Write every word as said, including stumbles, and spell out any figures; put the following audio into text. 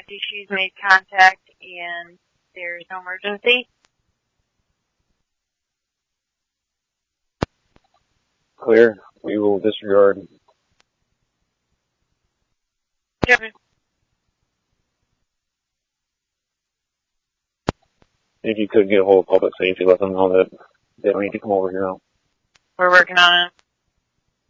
see she's made contact and there's no emergency. Clear. We will disregard. Yep. If you could get a hold of public safety, let them know that they don't need to come over here now. We're working on it.